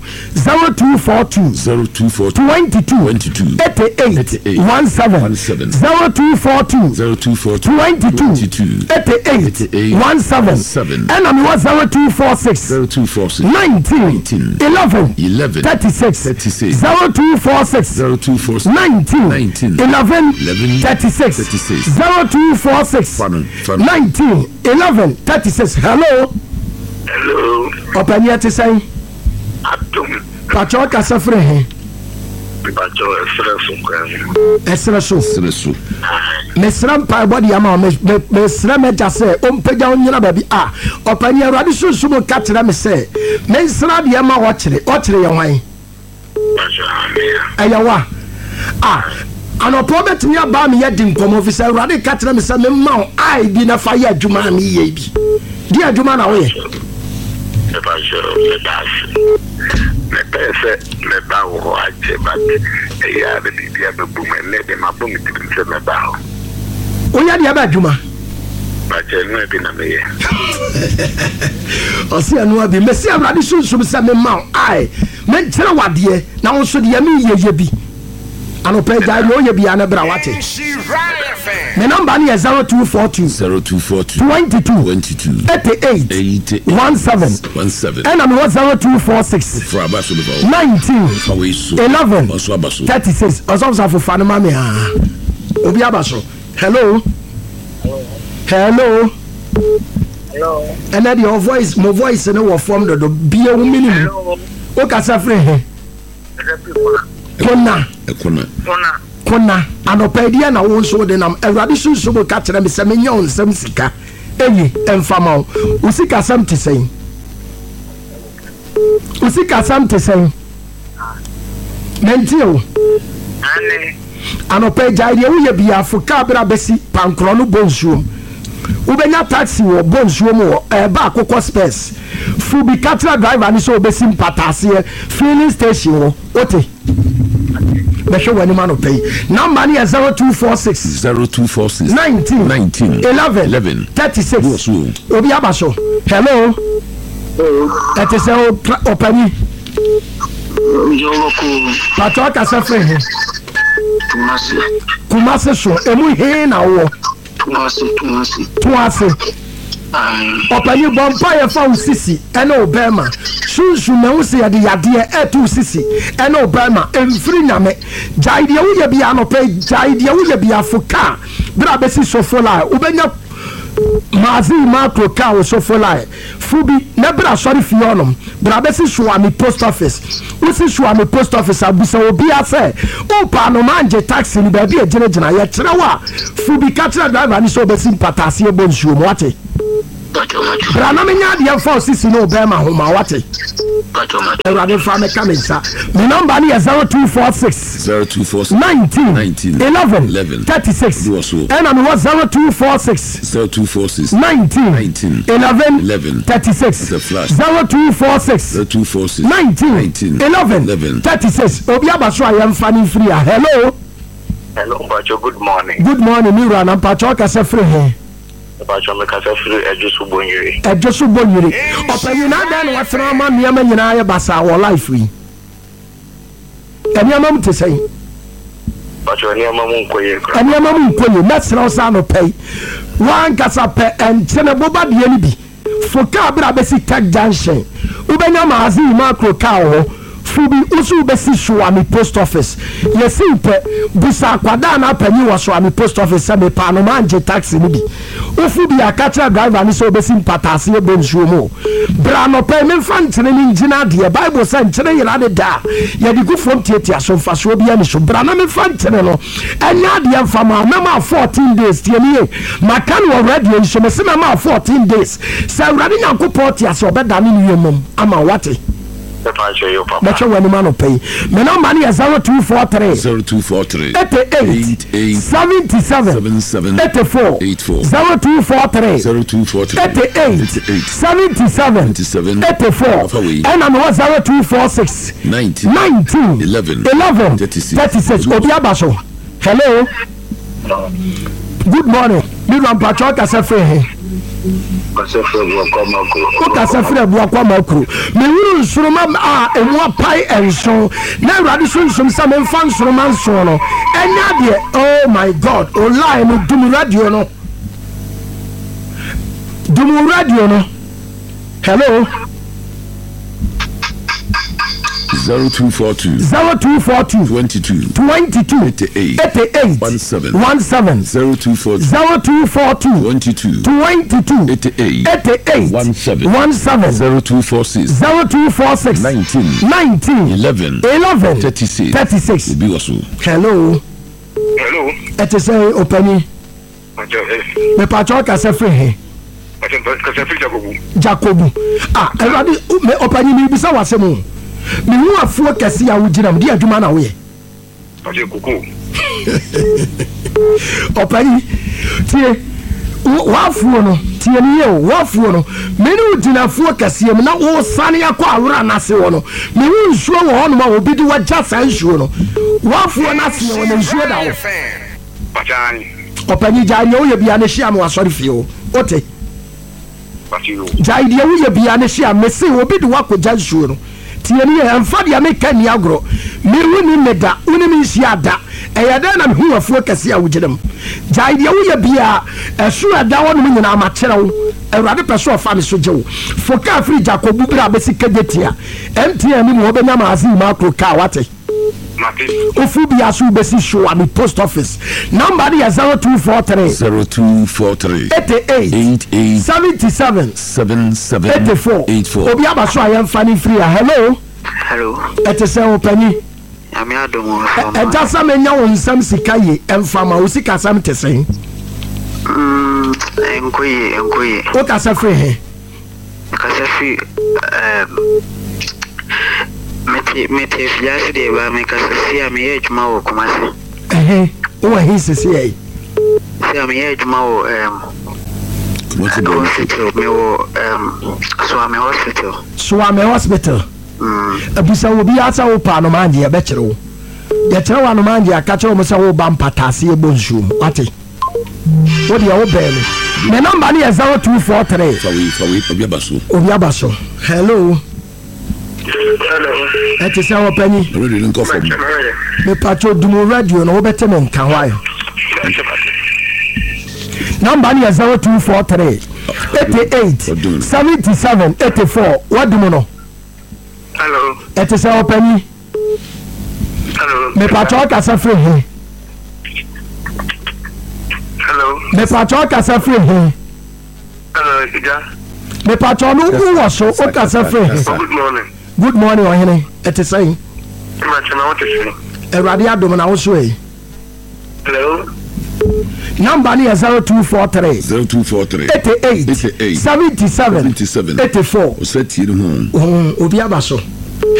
0242 22 88 17 0242 22 88 17 ɛna me wɔ 0246 19 11 36 0246 19 11 36 0246 19 11 36 hello opanya te say atum pacho kasa frɛ he pacho esreso mesra mpa body ama mesra meja sɛ ompagya onyina baabi a opanya awurade sunsumo ka kyerɛ me sɛ mensra de ama wɔkyere yɛ hwan ayawa anɔpɔ bɛtumi aba me yɛ di nkɔmmɔ fi sɛ awurade ka kyerɛ me sɛ memma wo ai bi na fa yɛ adwuma a meyɛ bi di adwuma na woyɛ mepɛ sɛ meba wo hɔ agye but ɛyɛ a bibia bɛbu me ɛnɛ de mabɔ me tirim sɛ meba hɔ woyɛ deɛ bɛ adwuma bakyɛ no bi na meyɛ ɔse ɛnoa bi mɛsi awurade sunsum sɛ memma wo ai menkyerɛ wadeɛ na wo nso deɛ meyɛyɛ bi anɔpɛ gya no oyɛ bia na bra wate me number no yɛ 0242 22 88 17 ɛna me wɔ 0246 19 11 36 ɔsɔfosafo fa no ma me haa obi aba so hello ɛnɛ deɛ mo voice no wɔ fam dodo bia wo minim wokasa frɛ he kona anɔpɛ deɛ na wo nso de nam awurade sunsumo ka kyerɛ me sɛ menyɛ wo nsɛm sika ɛyi ɛmfama wo wo sika sɛm te sɛn mentie wo anɔpɛ gyae deɛ woyɛ biafo ka bra bɛsi pankorɔ no bɔ nsuom wobɛnya taxi wɔ bɔ nsuom wɔ ɛba akokɔ space fu bi ka kyerɛ driver ne sɛ wobɛsi mpataseɛ filling station wɔ wote bɛhwɛ w'anim anɔpɛ yi number no yɛ 0246 19 11 36 obi aba so hello ɛte sɛ ɔpani Pato kasa frɛ Kumase so emu he na wo Tuase Opani bompa ye fa usisi ene obema sunsu na usi ya de yade etu usisi ene obema emfiri nyame jaide wo ye bia no pe jaide wo ye bia foka bra besi sofola ubenya mazi makro ka wo sofola fubi na bra sorry fionom bra besi Suwami post office usi Suwami post office abusa obi afa o pa no manje taxi ni ba bia gina ye kyerɛwa fubi ka kyerɛ driver ni so besi patase ebonsuo mo ate Brana menya de fa sisi no obema homa wate Erade fa me kamensa me number ni 0246 19 11 36 and I'm 0246 19 11 36 0246 19 11 36 obi abaso ayam fani free. Hello Pacho, good morning. Good morning Mira na Pacho ka se free he Pacho me ka se free Ejosu Bonyere Opani na dan wa tra ma niam nyina ye basa wo life yi Eniam am te sei Pacho eniam am nkoye na sra osa no pay wan kasa pe enchene boba de ni bi foka bra besi tag junction ubenya maazi makro ka ho fubi usu besi Suwami post office yesi pe busa kwada na panyi wa Suwami post office se me pa no manje taxi ni bi ufubi akacha driver ni so besi patase e bonsuo mo bra no pe me fa ntene ni ngina de bible say ntene yira de da ye di gu from tietia so fa so bia ni so bra na me fa ntene no enya de mfa ma 14 days tie ni makan wo radio so me se ma 14 days sa urade nyankopɔ tie so obeda ni yemom ama wate That's what we man pay. My number is 0243 88 77 84 0243 88 77 84 and I'm 0246 19 11 36 Obiabaso. Hello. Good morning. You want Patrick Asafre? Kasafre Buakwa Makro. Me will Suruma and what pie and so. Now, Radisson, some fans romance sono. And Nadia, oh my God, oh, line, do radio no. Do radio no. Hello. 0242 22 88 17 0242 22 88 17 0246 19 11 36 Hello. It is Opani. Me Patrick Asafre. Jacobu. Everybody me Opani mi bisa wasemu. Me hu afuo kese ya wugina me di adwuma na wo ye. Opani tie wafuo no tie ni ye wafuo no me ni wugina afuo kese me na wo sane akọ awura na se wo no me hu nsuo wo ho no ma obi di wagya san nsuo no wafuo na se wo na nsuo da wo. Opani jari wo ye bia na hia me wasori fie ote jari wo ye bia na hia me se obi di wakogya nsuo no tieni emfa dia meka ni agro me woni meda woni mi hia da eyada na me hu afuo kase a wugidam jai dia wo ye bia esu ada wonu nyina amachera wo Erade peso ofa me so jewo foka free Jacobu bra besi kagetia MTN ni mo benya maazi makro ka wate Ofu bi asu besi Suwami post office number is 0243 88 77 84 obi abaso ayam fani free. Hello. Etese Opani ami adomo etasa menya won sam sika ye emfama o sika sam tesen enkoye o ka sa free he ka sa free mete fiasi de ba me ka sa sia me ye juma wo Kumasi o he sisi ye sia me ye juma wo hospital me wo Suwami hospital abisa obi asa wo pa no manje ya bekere wo ya tere wa no manje aka kere wo se wo ba mpatase e bonsu ate wo de wo bele me number ni 0243 Fawi Obiabaso. Hello. Hello. Eti se wo pani. Radio no go for me. Me pacho dumu radio no wo bete me nka hwa yo. Number ni 0243 88 77 84. What do you know? Hello. Eti se wo pani. Hello. Me pacho kasa free he. Hello. Me pacho kasa free he. Hello, Ija. Me pacho no who was so o kasa free he. Good morning. Good morning ohene. Eti say. Imagine what you say. Erade adom na wo so e. Hello. Number ni 0243 0243 88 77 84. Osati no ho. Obi abaso.